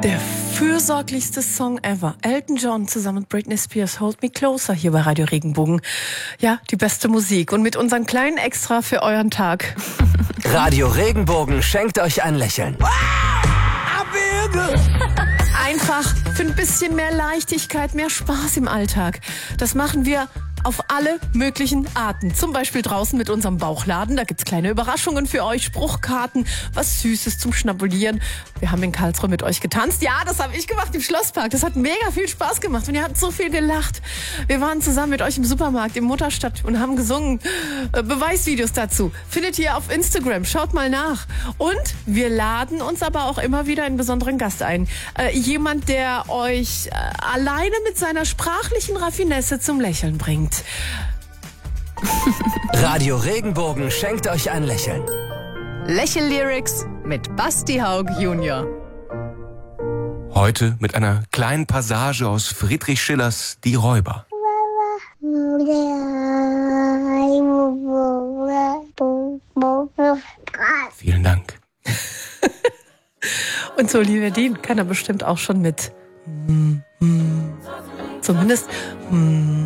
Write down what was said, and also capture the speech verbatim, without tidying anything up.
Der fürsorglichste Song ever. Elton John zusammen mit Britney Spears, Hold Me Closer, hier bei Radio Regenbogen. Ja, die beste Musik. Und mit unserem kleinen Extra für euren Tag. Radio Regenbogen schenkt euch ein Lächeln. Einfach für ein bisschen mehr Leichtigkeit, mehr Spaß im Alltag. Das machen wir auf alle möglichen Arten. Zum Beispiel draußen mit unserem Bauchladen. Da gibt's kleine Überraschungen für euch, Spruchkarten, was Süßes zum Schnabulieren. Wir haben in Karlsruhe mit euch getanzt. Ja, das habe ich gemacht im Schlosspark. Das hat mega viel Spaß gemacht und ihr habt so viel gelacht. Wir waren zusammen mit euch im Supermarkt in Mutterstadt und haben gesungen. Äh, Beweisvideos dazu findet ihr auf Instagram. Schaut mal nach. Und wir laden uns aber auch immer wieder einen besonderen Gast ein. Äh, jemand, der euch äh, alleine mit seiner sprachlichen Raffinesse zum Lächeln bringt. Radio Regenbogen schenkt euch ein Lächeln. Lächel-Lyrics mit Basti Haug Junior Heute mit einer kleinen Passage aus Friedrich Schillers Die Räuber. Vielen Dank. Und so, liebe Dean, kann er bestimmt auch schon mit. Zumindest.